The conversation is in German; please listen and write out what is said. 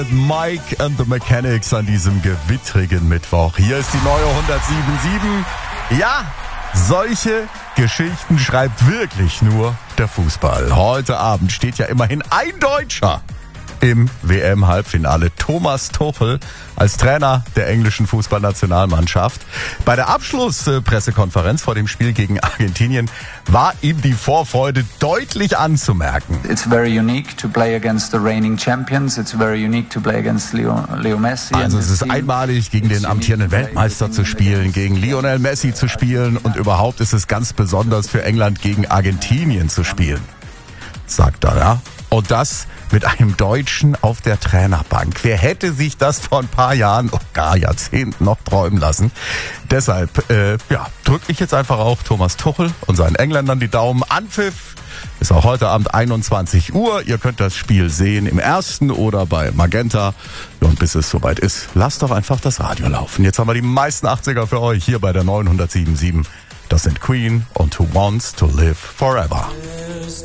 Mike and the Mechanics an diesem gewittrigen Mittwoch. Hier ist die neue 107.7. Ja, solche Geschichten schreibt wirklich nur der Fußball. Heute Abend steht ja immerhin ein Deutscher im WM-Halbfinale. Thomas Tuchel als Trainer der englischen Fußballnationalmannschaft. Bei der Abschlusspressekonferenz vor dem Spiel gegen Argentinien war ihm die Vorfreude deutlich anzumerken. It's very unique to play against the reigning champions. It's very unique to play against Leo Messi. Also es ist einmalig, gegen den amtierenden Weltmeister zu spielen, gegen Lionel Messi zu spielen und überhaupt ist es ganz besonders für England gegen Argentinien zu spielen, sagt er, ja. Und das mit einem Deutschen auf der Trainerbank. Wer hätte sich das vor ein paar Jahren, gar Jahrzehnten noch träumen lassen? Deshalb drücke ich jetzt einfach auch Thomas Tuchel und seinen Engländern die Daumen. Anpfiff ist auch heute Abend 21 Uhr. Ihr könnt das Spiel sehen im Ersten oder bei Magenta. Und bis es soweit ist, lasst doch einfach das Radio laufen. Jetzt haben wir die meisten 80er für euch hier bei der 907.7. Das sind Queen und Who Wants to Live Forever.